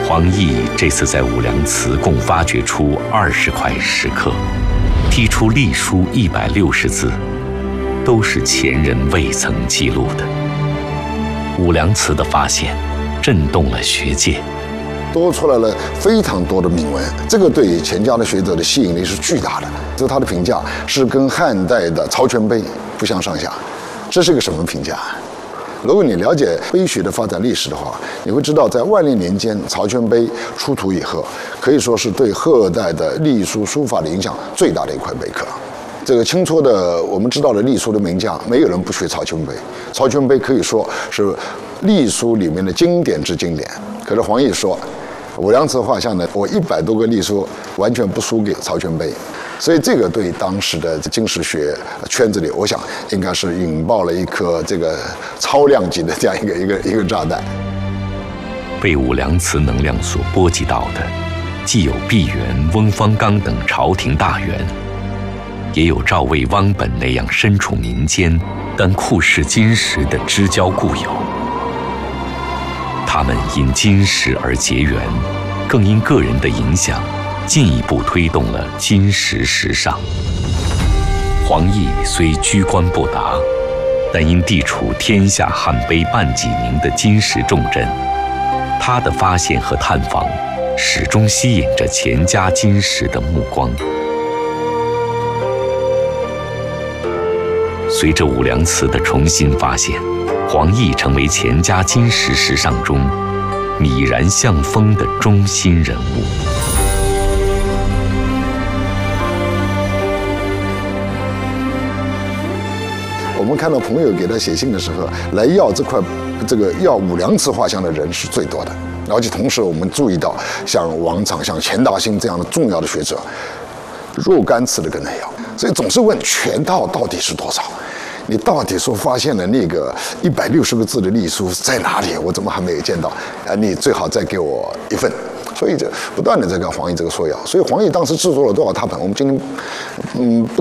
黄奕这次在武梁祠共发掘出20块石刻，剔出隶书160字，都是前人未曾记录的。武梁祠的发现震动了学界， 多出来了非常多的铭文，这个对钱家的学者的吸引力是巨大的。这他的评价是跟汉代的曹全碑不相上下。这是个什么评价？如果你了解碑学的发展历史的话，你会知道，在万历年间曹全碑出土以后，可以说是对后代的隶书书法的影响最大的一块碑刻。这个清初的我们知道的隶书的名家，没有人不学曹全碑。曹全碑可以说是隶书里面的经典之经典。可是黄奕说，武梁祠画像呢，我100多个隶书完全不输给曹全碑。所以这个对当时的经史学圈子里，我想应该是引爆了一颗这个超量级的这样一个炸弹。 被武梁祠能量所波及到的，既有毕沅、翁方刚等朝廷大员，也有赵魏、汪本那样身处民间但酷视金石的知交故友。他们因金石而结缘，更因个人的影响，进一步推动了金石时尚。黄奕虽居官不达，但因地处天下汉碑半几名的金石重镇，他的发现和探访始终吸引着钱家金石的目光。随着武梁祠的重新发现，黄奕成为钱家金石时尚中米然向风的中心人物。 我们看到朋友给他写信的时候，来要要武梁祠画像的人是最多的。而且同时我们注意到，像王昶、像钱大兴这样的重要的学者，若干次的跟他要，所以总是问全套到底是多少？你到底说发现了那个160个字的隶书在哪里？我怎么还没有见到？你最好再给我一份。所以就不断的在跟黄奕这个索要。所以黄奕当时制作了多少拓本，我们今天不